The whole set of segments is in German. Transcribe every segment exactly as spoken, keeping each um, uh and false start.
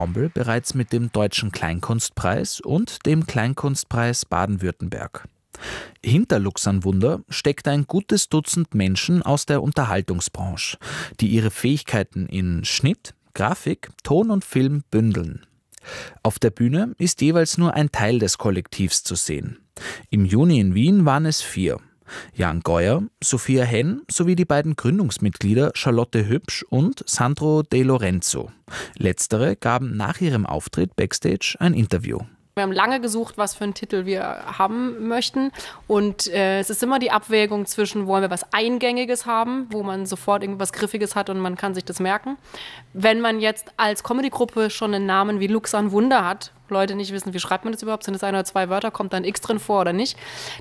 Ensemble bereits mit dem Deutschen Kleinkunstpreis und dem Kleinkunstpreis Baden-Württemberg. Hinter Luxan-Wunder steckt ein gutes Dutzend Menschen aus der Unterhaltungsbranche, die ihre Fähigkeiten in Schnitt, Grafik, Ton und Film bündeln. Auf der Bühne ist jeweils nur ein Teil des Kollektivs zu sehen. Im Juni in Wien waren es vier. Jan Geuer, Sophia Henn sowie die beiden Gründungsmitglieder Charlotte Hübsch und Sandro De Lorenzo. Letztere gaben nach ihrem Auftritt backstage ein Interview. Wir haben lange gesucht, was für einen Titel wir haben möchten. Und äh, es ist immer die Abwägung zwischen, wollen wir was Eingängiges haben, wo man sofort irgendwas Griffiges hat und man kann sich das merken. Wenn man jetzt als Comedy-Gruppe schon einen Namen wie Luxan-Wunder hat, Leute nicht wissen, wie schreibt man das überhaupt, sind es ein oder zwei Wörter, kommt da ein X drin vor oder nicht,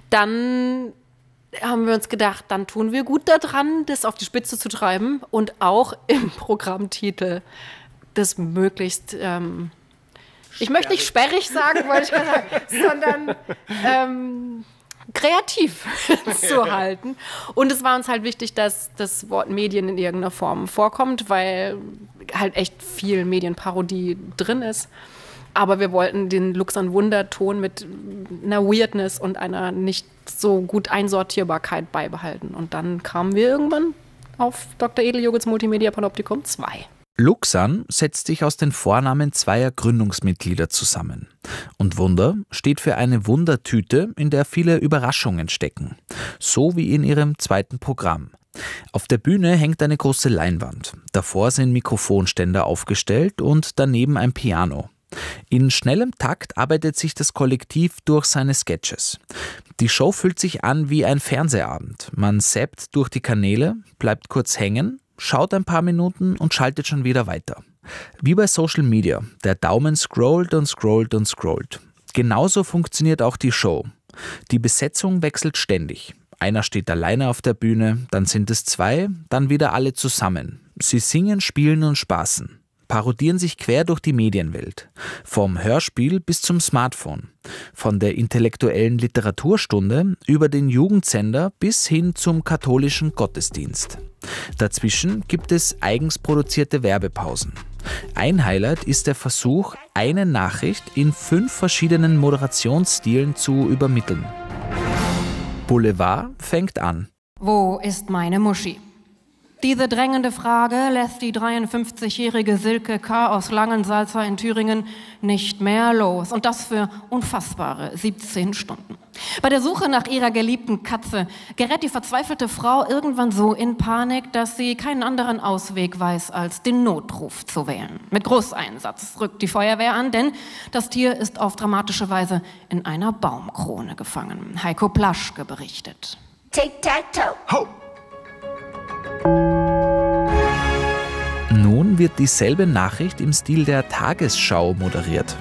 dann haben wir uns gedacht, dann tun wir gut daran, das auf die Spitze zu treiben und auch im Programmtitel das möglichst... Ähm, Ich möchte nicht sperrig sagen, wollte ich gerade sagen, sondern ähm, kreativ zu halten. Und es war uns halt wichtig, dass das Wort Medien in irgendeiner Form vorkommt, weil halt echt viel Medienparodie drin ist. Aber wir wollten den Luxan-Wunder-Ton mit einer Weirdness und einer nicht so gut Einsortierbarkeit beibehalten. Und dann kamen wir irgendwann auf Doktor Edeljogurts Multimedia Panoptikum zwei. Luxan setzt sich aus den Vornamen zweier Gründungsmitglieder zusammen. Und Wunder steht für eine Wundertüte, in der viele Überraschungen stecken. So wie in ihrem zweiten Programm. Auf der Bühne hängt eine große Leinwand. Davor sind Mikrofonständer aufgestellt und daneben ein Piano. In schnellem Takt arbeitet sich das Kollektiv durch seine Sketches. Die Show fühlt sich an wie ein Fernsehabend. Man zappt durch die Kanäle, bleibt kurz hängen, schaut ein paar Minuten und schaltet schon wieder weiter. Wie bei Social Media. Der Daumen scrollt und scrollt und scrollt. Genauso funktioniert auch die Show. Die Besetzung wechselt ständig. Einer steht alleine auf der Bühne, dann sind es zwei, dann wieder alle zusammen. Sie singen, spielen und spaßen. Parodieren sich quer durch die Medienwelt. Vom Hörspiel bis zum Smartphone. Von der intellektuellen Literaturstunde über den Jugendsender bis hin zum katholischen Gottesdienst. Dazwischen gibt es eigens produzierte Werbepausen. Ein Highlight ist der Versuch, eine Nachricht in fünf verschiedenen Moderationsstilen zu übermitteln. Boulevard fängt an. Wo ist meine Muschi? Diese drängende Frage lässt die dreiundfünfzigjährige Silke K. aus Langensalza in Thüringen nicht mehr los. Und das für unfassbare siebzehn Stunden. Bei der Suche nach ihrer geliebten Katze gerät die verzweifelte Frau irgendwann so in Panik, dass sie keinen anderen Ausweg weiß, als den Notruf zu wählen. Mit Großeinsatz rückt die Feuerwehr an, denn das Tier ist auf dramatische Weise in einer Baumkrone gefangen. Heiko Plaschke berichtet. Tic-tac-toe. Ho! Nun wird dieselbe Nachricht im Stil der Tagesschau moderiert.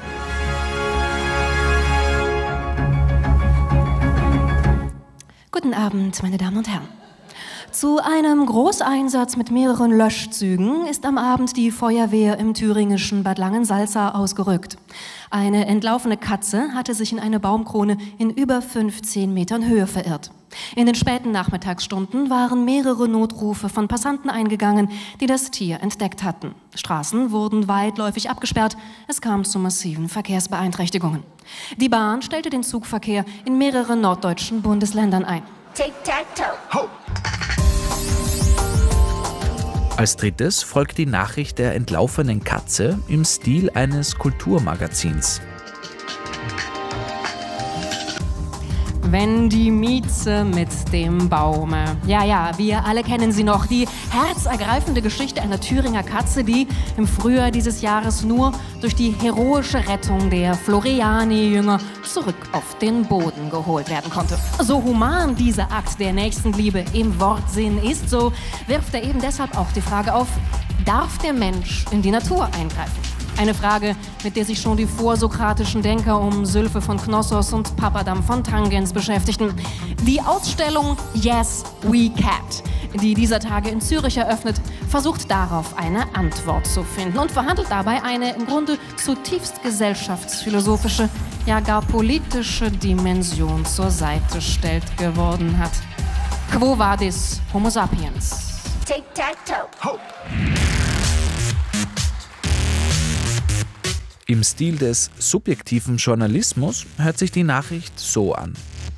Guten Abend, meine Damen und Herren. Zu einem Großeinsatz mit mehreren Löschzügen ist am Abend die Feuerwehr im thüringischen Bad Langensalza ausgerückt. Eine entlaufene Katze hatte sich in eine Baumkrone in über fünfzehn Metern Höhe verirrt. In den späten Nachmittagsstunden waren mehrere Notrufe von Passanten eingegangen, die das Tier entdeckt hatten. Straßen wurden weitläufig abgesperrt, es kam zu massiven Verkehrsbeeinträchtigungen. Die Bahn stellte den Zugverkehr in mehreren norddeutschen Bundesländern ein. Tic-tac-toe. Ho! Als drittes folgt die Nachricht der entlaufenen Katze im Stil eines Kulturmagazins. Wenn die Mieze mit dem Baume. Ja, ja, wir alle kennen sie noch. Die herzergreifende Geschichte einer Thüringer Katze, die im Frühjahr dieses Jahres nur durch die heroische Rettung der Floriani-Jünger zurück auf den Boden geholt werden konnte. So human dieser Akt der Nächstenliebe im Wortsinn ist, so wirft er eben deshalb auch die Frage auf, darf der Mensch in die Natur eingreifen? Eine Frage, mit der sich schon die vorsokratischen Denker um Sylphe von Knossos und Papadam von Tangens beschäftigten. Die Ausstellung Yes, We Cat, die dieser Tage in Zürich eröffnet, versucht darauf eine Antwort zu finden und verhandelt dabei eine im Grunde zutiefst gesellschaftsphilosophische, ja gar politische Dimension zur Seite stellt geworden hat. Quo vadis Homo sapiens? Tic-tac-toe. Ho! Im Stil des subjektiven Journalismus hört sich die Nachricht so an.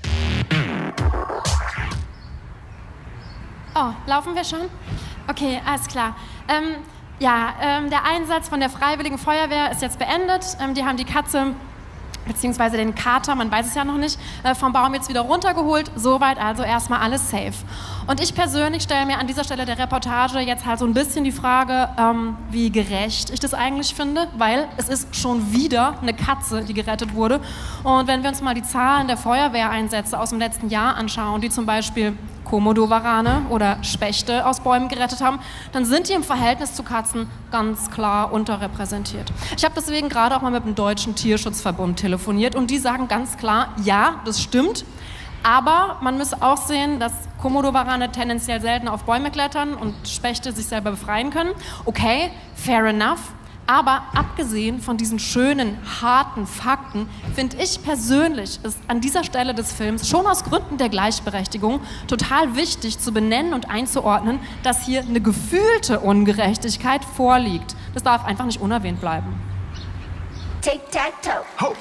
Oh, laufen wir schon? Okay, alles klar. Ähm, ja, ähm, der Einsatz von der Freiwilligen Feuerwehr ist jetzt beendet. Ähm, die haben die Katze beziehungsweise den Kater, man weiß es ja noch nicht, äh, vom Baum jetzt wieder runtergeholt. Soweit also erstmal alles safe. Und ich persönlich stelle mir an dieser Stelle der Reportage jetzt halt so ein bisschen die Frage, ähm, wie gerecht ich das eigentlich finde, weil es ist schon wieder eine Katze, die gerettet wurde. Und wenn wir uns mal die Zahlen der Feuerwehreinsätze aus dem letzten Jahr anschauen, die zum Beispiel Komodowarane oder Spechte aus Bäumen gerettet haben, dann sind die im Verhältnis zu Katzen ganz klar unterrepräsentiert. Ich habe deswegen gerade auch mal mit dem Deutschen Tierschutzverbund telefoniert und die sagen ganz klar, ja, das stimmt, aber man müsse auch sehen, dass Komodowarane tendenziell selten auf Bäume klettern und Spechte sich selber befreien können. Okay, fair enough. Aber abgesehen von diesen schönen, harten Fakten, finde ich persönlich es an dieser Stelle des Films schon aus Gründen der Gleichberechtigung total wichtig zu benennen und einzuordnen, dass hier eine gefühlte Ungerechtigkeit vorliegt. Das darf einfach nicht unerwähnt bleiben. Tic-tac-toe.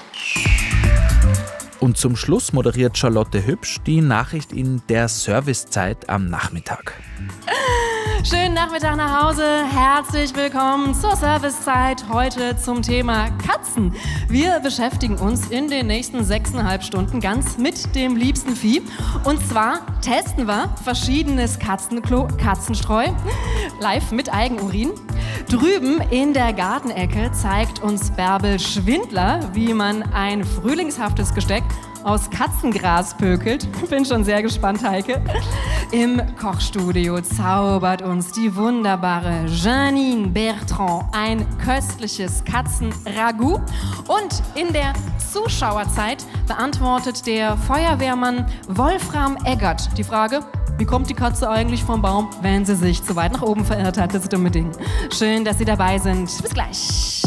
Und zum Schluss moderiert Charlotte Hübsch die Nachricht in der Servicezeit am Nachmittag. Schönen Nachmittag nach Hause, herzlich willkommen zur Servicezeit, heute zum Thema Katzen. Wir beschäftigen uns in den nächsten sechseinhalb Stunden ganz mit dem liebsten Vieh. Und zwar testen wir verschiedenes Katzenklo, Katzenstreu, live mit Eigenurin. Drüben in der Gartenecke zeigt uns Bärbel Schwindler, wie man ein frühlingshaftes Gesteck aus Katzengras pökelt. Bin schon sehr gespannt, Heike. Im Kochstudio zaubert uns die wunderbare Janine Bertrand ein köstliches Katzenragout. Und in der Zuschauerzeit beantwortet der Feuerwehrmann Wolfram Eggert die Frage, wie kommt die Katze eigentlich vom Baum, wenn sie sich zu weit nach oben verirrt hat? Das dumme Ding. Schön, dass Sie dabei sind. Bis gleich.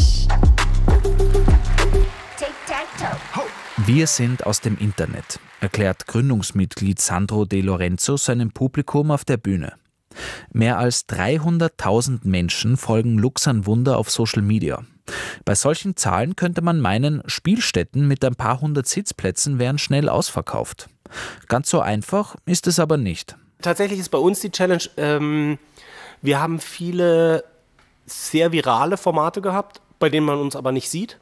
Tic-tac-toe. Wir sind aus dem Internet, erklärt Gründungsmitglied Sandro De Lorenzo seinem Publikum auf der Bühne. Mehr als dreihunderttausend Menschen folgen Luxan Wunder auf Social Media. Bei solchen Zahlen könnte man meinen, Spielstätten mit ein paar hundert Sitzplätzen wären schnell ausverkauft. Ganz so einfach ist es aber nicht. Tatsächlich ist bei uns die Challenge, ähm, wir haben viele sehr virale Formate gehabt, bei denen man uns aber nicht sieht.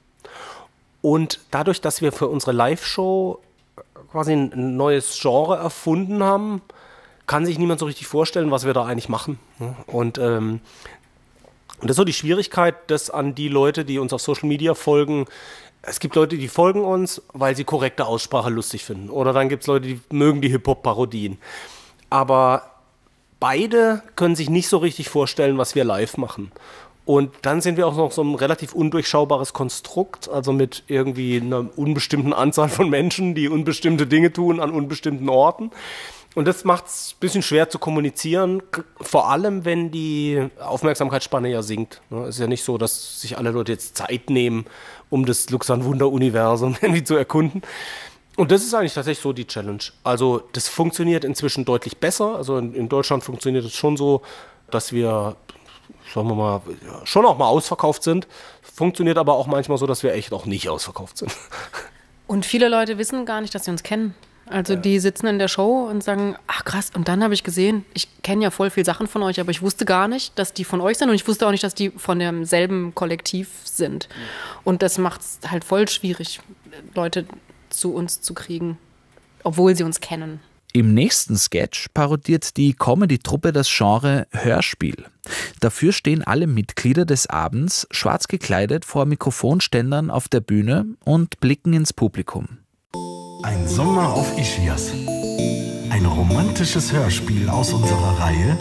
Und dadurch, dass wir für unsere Live-Show quasi ein neues Genre erfunden haben, kann sich niemand so richtig vorstellen, was wir da eigentlich machen. Und, ähm, und das ist so die Schwierigkeit, dass an die Leute, die uns auf Social Media folgen, es gibt Leute, die folgen uns, weil sie korrekte Aussprache lustig finden. Oder dann gibt es Leute, die mögen die Hip-Hop-Parodien. Aber beide können sich nicht so richtig vorstellen, was wir live machen. Und dann sind wir auch noch so ein relativ undurchschaubares Konstrukt, also mit irgendwie einer unbestimmten Anzahl von Menschen, die unbestimmte Dinge tun an unbestimmten Orten. Und das macht es ein bisschen schwer zu kommunizieren, vor allem wenn die Aufmerksamkeitsspanne ja sinkt. Es ist ja nicht so, dass sich alle Leute jetzt Zeit nehmen, um das Luxan Wunder-Universum irgendwie zu erkunden. Und das ist eigentlich tatsächlich so die Challenge. Also das funktioniert inzwischen deutlich besser. Also in, in Deutschland funktioniert es schon so, dass wir, sagen wir mal, schon auch mal ausverkauft sind. Funktioniert aber auch manchmal so, dass wir echt auch nicht ausverkauft sind. Und viele Leute wissen gar nicht, dass sie uns kennen. Also die sitzen in der Show und sagen, ach krass, und dann habe ich gesehen, ich kenne ja voll viel Sachen von euch, aber ich wusste gar nicht, dass die von euch sind und ich wusste auch nicht, dass die von demselben Kollektiv sind. Und das macht es halt voll schwierig, Leute zu uns zu kriegen, obwohl sie uns kennen. Im nächsten Sketch parodiert die Comedy-Truppe das Genre Hörspiel. Dafür stehen alle Mitglieder des Abends schwarz gekleidet vor Mikrofonständern auf der Bühne und blicken ins Publikum. Ein Sommer auf Ischias. Ein romantisches Hörspiel aus unserer Reihe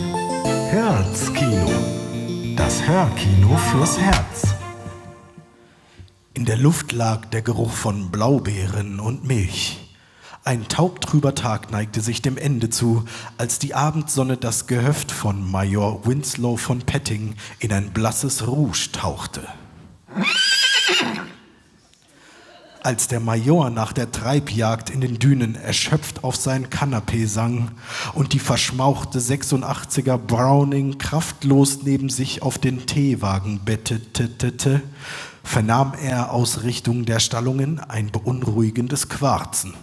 Herzkino. Das Hörkino fürs Herz. In der Luft lag der Geruch von Blaubeeren und Milch. Ein taubtrüber Tag neigte sich dem Ende zu, als die Abendsonne das Gehöft von Major Winslow von Petting in ein blasses Rouge tauchte. Als der Major nach der Treibjagd in den Dünen erschöpft auf sein Kanapee sang und die verschmauchte sechsundachtziger Browning kraftlos neben sich auf den Teewagen bettete, vernahm er aus Richtung der Stallungen ein beunruhigendes Quarzen.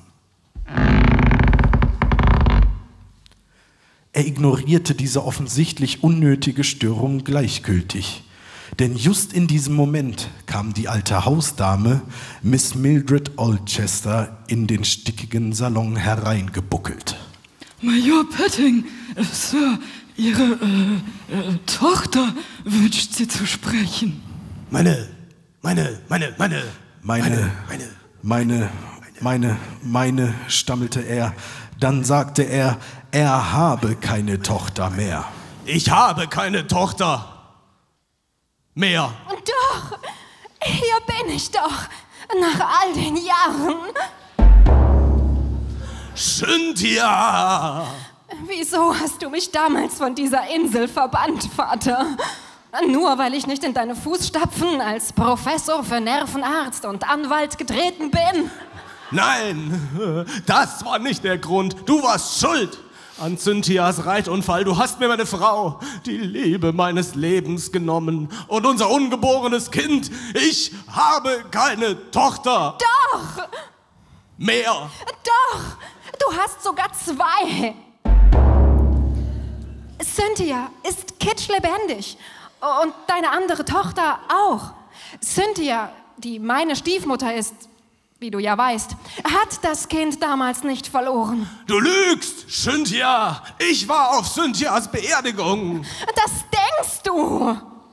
Er ignorierte diese offensichtlich unnötige Störung gleichgültig. Denn just in diesem Moment kam die alte Hausdame, Miss Mildred Oldchester, in den stickigen Salon hereingebuckelt. Major Petting, Sir, Ihre äh, äh, Tochter wünscht Sie zu sprechen. Meine, meine, meine, meine, Meine, meine, meine, meine, meine, stammelte er. Dann sagte er, er habe keine Tochter mehr. Ich habe keine Tochter mehr. Doch, hier bin ich doch, nach all den Jahren. Cynthia! Wieso hast du mich damals von dieser Insel verbannt, Vater? Nur weil ich nicht in deine Fußstapfen als Professor für Nervenarzt und Anwalt getreten bin? Nein, das war nicht der Grund. Du warst schuld an Cynthias Reitunfall. Du hast mir meine Frau, die Liebe meines Lebens, genommen. Und unser ungeborenes Kind. Ich habe keine Tochter. Doch! Mehr. Doch! Du hast sogar zwei. Cynthia ist kitschlebendig. Und deine andere Tochter auch. Cynthia, die meine Stiefmutter ist, wie du ja weißt, hat das Kind damals nicht verloren. Du lügst, Cynthia. Ich war auf Cynthias Beerdigung. Das denkst du.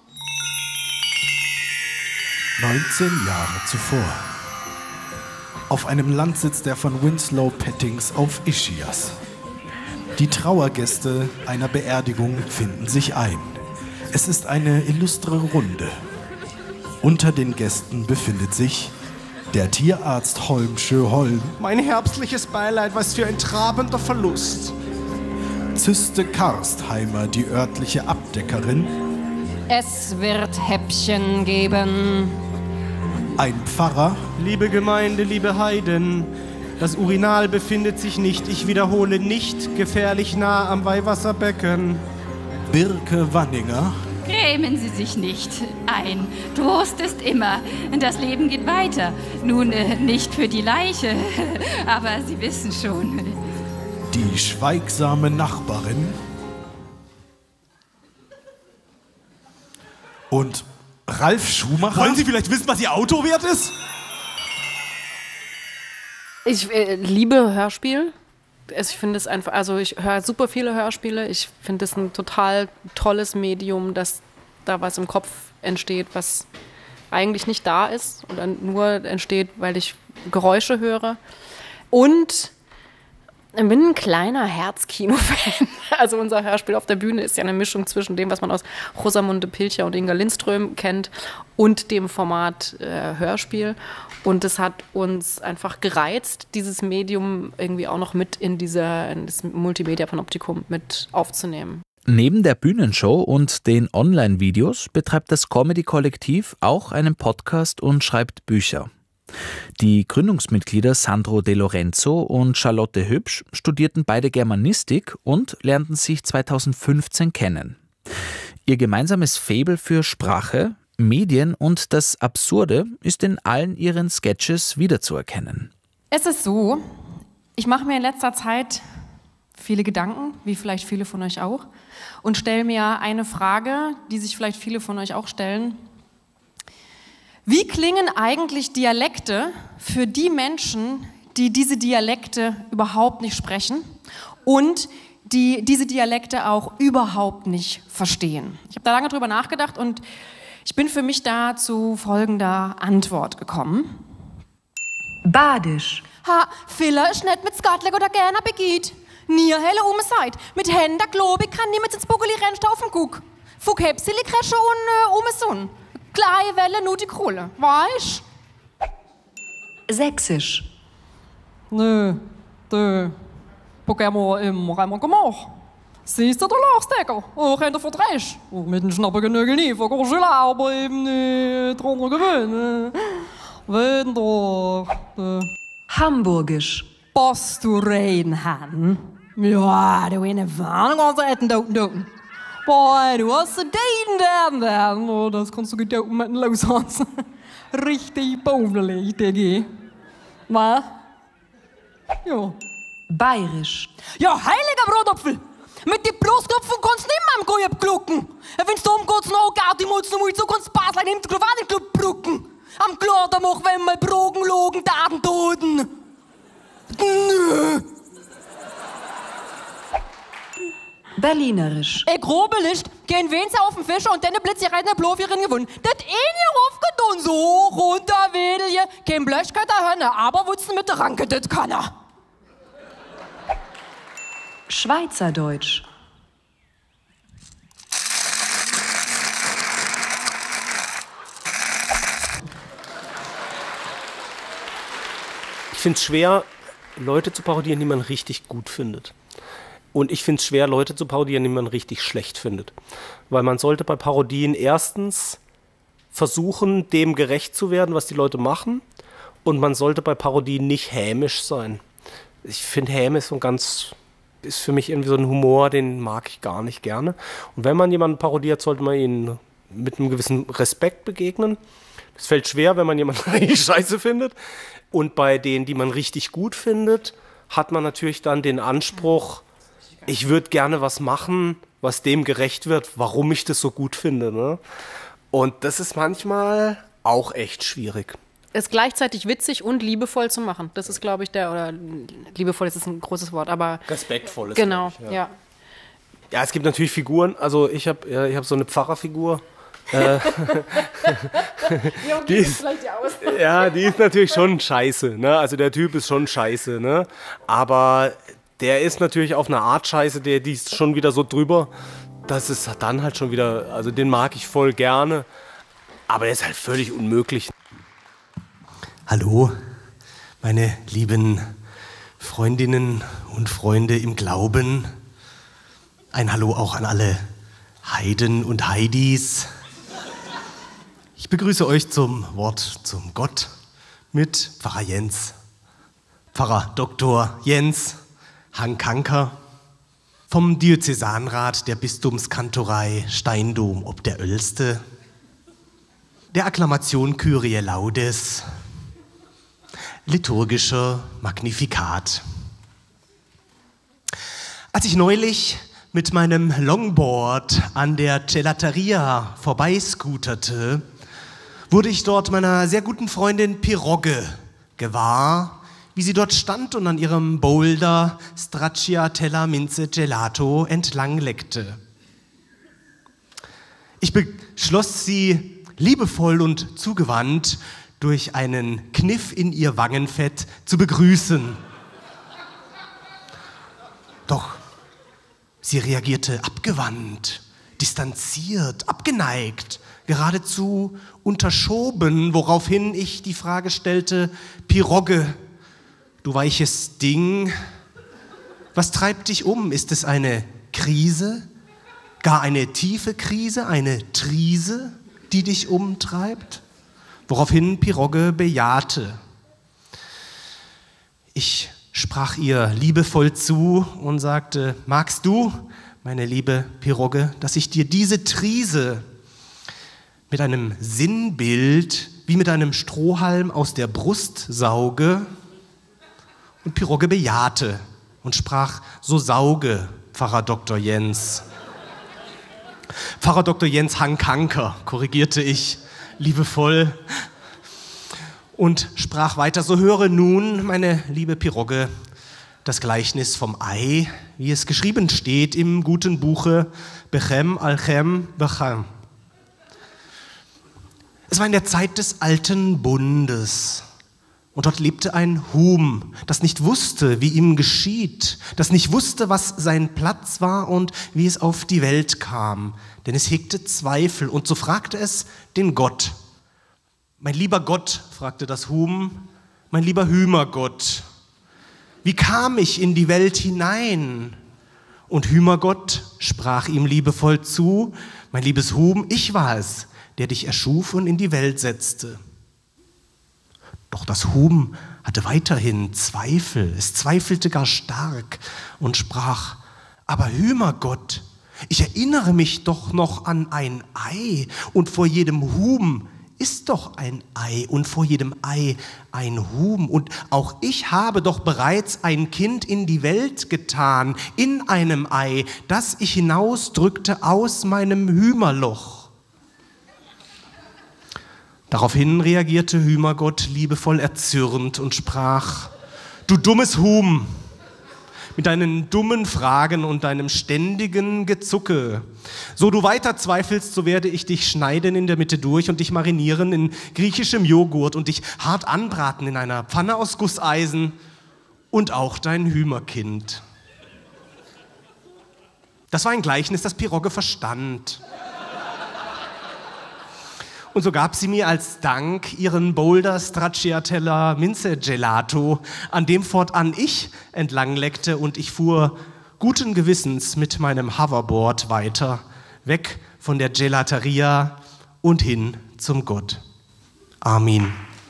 neunzehn Jahre zuvor. Auf einem Landsitz der von Winslow Pettings auf Ischias. Die Trauergäste einer Beerdigung finden sich ein. Es ist eine illustre Runde. Unter den Gästen befindet sich der Tierarzt Holmsche Holm. Mein herbstliches Beileid, was für ein trabender Verlust. Zyste Karstheimer, die örtliche Abdeckerin. Es wird Häppchen geben. Ein Pfarrer. Liebe Gemeinde, liebe Heiden, das Urinal befindet sich nicht, ich wiederhole nicht, gefährlich nah am Weihwasserbecken. Birke Wanninger. Grämen Sie sich nicht ein. Trost ist immer. Das Leben geht weiter. Nun, äh, nicht für die Leiche, aber Sie wissen schon. Die schweigsame Nachbarin. Und Ralf Schumacher. Wollen Sie vielleicht wissen, was Ihr Auto wert ist? Ich äh, liebe Hörspiel. Ich finde es einfach, also ich höre super viele Hörspiele. Ich finde es ein total tolles Medium, dass da was im Kopf entsteht, was eigentlich nicht da ist oder nur entsteht, weil ich Geräusche höre. Und ich bin ein kleiner Herzkino-Fan. Also unser Hörspiel auf der Bühne ist ja eine Mischung zwischen dem, was man aus Rosamunde Pilcher und Inga Lindström kennt, und dem Format äh, Hörspiel. Und es hat uns einfach gereizt, dieses Medium irgendwie auch noch mit in, dieser, in das Multimedia-Panoptikum mit aufzunehmen. Neben der Bühnenshow und den Online-Videos betreibt das Comedy-Kollektiv auch einen Podcast und schreibt Bücher. Die Gründungsmitglieder Sandro De Lorenzo und Charlotte Hübsch studierten beide Germanistik und lernten sich zweitausendfünfzehn kennen. Ihr gemeinsames Faible für Sprache, Medien und das Absurde ist in allen ihren Sketches wiederzuerkennen. Es ist so, ich mache mir in letzter Zeit viele Gedanken, wie vielleicht viele von euch auch, und stelle mir eine Frage, die sich vielleicht viele von euch auch stellen. Wie klingen eigentlich Dialekte für die Menschen, die diese Dialekte überhaupt nicht sprechen und die diese Dialekte auch überhaupt nicht verstehen? Ich habe da lange drüber nachgedacht und ich bin für mich da zu folgender Antwort gekommen. Badisch. Ha, Filler ist nicht mit Skatleg oder gerne begeht. Nie helle um seid. Mit Händen, glaub ich, kann niemand ins Bugeli rennst auf dem Guck. Fuck Hepsili Kresche und äh, um Sonn. Kleine Welle, nur die Krolle. Weißt? Sächsisch. Nö, du. Pokémon immer einmal gemacht. Siehst du, du lachst, Digga. Auch in der Verdresch. Und mit dem Schnappergenögel nie, vergorschel, aber eben nicht drunter gewöhnen. Wenn doch. Hamburgisch. Passt du rein, Han? Ja, du in der Warnung aus der Etten, Doten, Doten. Boah, du hast den Daten, Daten, Daten. Oh, das kannst du gedoten mit dem Loshaus. richtig bodenlich, Diggi. Was? Ja. Bayerisch. Ja, heiliger Brotapfel! Mit den Brustkopfen kannst du nicht mehr am Gojab glucken. Wenn du umgehst, noch gar die Mutzen mal so kannst du Baslein im Glovanenclub brucken. Am Kloder mach, wenn mal Brogen, Logen, Daten, Toten. Nö. Berlinerisch. Ey, grobe Licht, gehen Wenzer auf den Fischer und dann blitz ihr reiten Blofirin gewonnen. Das eh nie aufgetan, so runter, wedel hier. Kein Blöchkeit der Hönne, aber wutzen mit der Ranke, das kann er. Schweizerdeutsch. Ich finde es schwer, Leute zu parodieren, die man richtig gut findet. Und ich finde es schwer, Leute zu parodieren, die man richtig schlecht findet. Weil man sollte bei Parodien erstens versuchen, dem gerecht zu werden, was die Leute machen. Und man sollte bei Parodien nicht hämisch sein. Ich finde, Häme ist so ein ganz... ist für mich irgendwie so ein Humor, den mag ich gar nicht gerne. Und wenn man jemanden parodiert, sollte man ihn mit einem gewissen Respekt begegnen. Das fällt schwer, wenn man jemanden richtig scheiße findet. Und bei denen, die man richtig gut findet, hat man natürlich dann den Anspruch, ich würde gerne was machen, was dem gerecht wird, warum ich das so gut finde. Ne? Und das ist manchmal auch echt schwierig. Es gleichzeitig witzig und liebevoll zu machen. Das ist, glaube ich, der, oder liebevoll ist ein großes Wort, aber... Respektvoll ist Genau, ich, ja. ja. Ja, es gibt natürlich Figuren, also ich habe ja, ich hab so eine Pfarrerfigur. äh, die ist, ja, die ist natürlich schon scheiße, ne? Also der Typ ist schon scheiße, ne? Aber der ist natürlich auf eine Art scheiße, der, die ist schon wieder so drüber, das ist dann halt schon wieder, also den mag ich voll gerne, aber der ist halt völlig unmöglich. Hallo, meine lieben Freundinnen und Freunde im Glauben. Ein Hallo auch an alle Heiden und Heidis. Ich begrüße euch zum Wort zum Gott mit Pfarrer Jens, Pfarrer Doktor Jens Hankanker vom Diözesanrat der Bistumskantorei Steindom ob der Oelste, der Akklamation Kyrie Laudes, liturgischer Magnifikat. Als ich neulich mit meinem Longboard an der Gelateria vorbeiscooterte, wurde ich dort meiner sehr guten Freundin Pirogge gewahr, wie sie dort stand und an ihrem Boulder Stracciatella Minze Gelato entlang leckte. Ich beschloss sie liebevoll und zugewandt durch einen Kniff in ihr Wangenfett zu begrüßen. Doch sie reagierte abgewandt, distanziert, abgeneigt, geradezu unterschoben, woraufhin ich die Frage stellte: Pirogge, du weiches Ding, was treibt dich um? Ist es eine Krise, gar eine tiefe Krise, eine Trise, die dich umtreibt? Woraufhin Pirogge bejahte. Ich sprach ihr liebevoll zu und sagte: Magst du, meine liebe Pirogge, dass ich dir diese Trise mit einem Sinnbild wie mit einem Strohhalm aus der Brust sauge? Und Pirogge bejahte und sprach: So sauge, Pfarrer Doktor Jens. Pfarrer Doktor Jens Hankanker, korrigierte ich liebevoll und sprach weiter: So höre nun, meine liebe Pirogge, das Gleichnis vom Ei, wie es geschrieben steht im guten Buche Bechem Alchem Bechem. Es war in der Zeit des alten Bundes und dort lebte ein Huhn, das nicht wusste, wie ihm geschieht, das nicht wusste, was sein Platz war und wie es auf die Welt kam, denn es hegte Zweifel und so fragte es den Gott. Mein lieber Gott, fragte das Huhn, mein lieber Hümergott, wie kam ich in die Welt hinein? Und Hümergott sprach ihm liebevoll zu: Mein liebes Huhn, ich war es, der dich erschuf und in die Welt setzte. Doch das Huhn hatte weiterhin Zweifel, es zweifelte gar stark und sprach: Aber Hümergott, ich erinnere mich doch noch an ein Ei und vor jedem Huhn ist doch ein Ei und vor jedem Ei ein Huhn. Und auch ich habe doch bereits ein Kind in die Welt getan, in einem Ei, das ich hinausdrückte aus meinem Hühnerloch. Daraufhin reagierte Hühnergott liebevoll erzürnt und sprach: Du dummes Huhn, mit deinen dummen Fragen und deinem ständigen Gezucke. So du weiter zweifelst, so werde ich dich schneiden in der Mitte durch und dich marinieren in griechischem Joghurt und dich hart anbraten in einer Pfanne aus Gusseisen und auch dein Hühnerkind. Das war ein Gleichnis, das Pirogge verstand. Und so gab sie mir als Dank ihren Boulder Stracciatella Minze Gelato, an dem fortan ich entlang leckte, und ich fuhr guten Gewissens mit meinem Hoverboard weiter, weg von der Gelateria und hin zum Gott. Amen.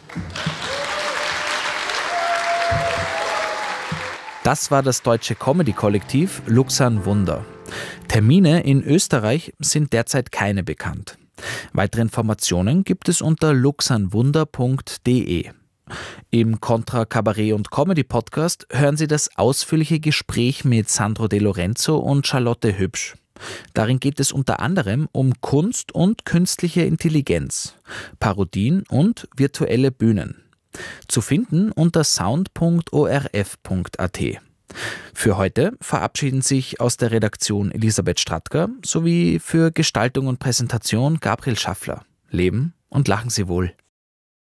Das war das deutsche Comedy-Kollektiv Luxan Wunder. Termine in Österreich sind derzeit keine bekannt. Weitere Informationen gibt es unter luxanwunder punkt de. Im Contra Kabarett und Comedy Podcast hören Sie das ausführliche Gespräch mit Sandro De Lorenzo und Charlotte Hübsch. Darin geht es unter anderem um Kunst und künstliche Intelligenz, Parodien und virtuelle Bühnen. Zu finden unter sound punkt o r f punkt a t. Für heute verabschieden sich aus der Redaktion Elisabeth Stratka sowie für Gestaltung und Präsentation Gabriel Schaffler. Leben und lachen Sie wohl.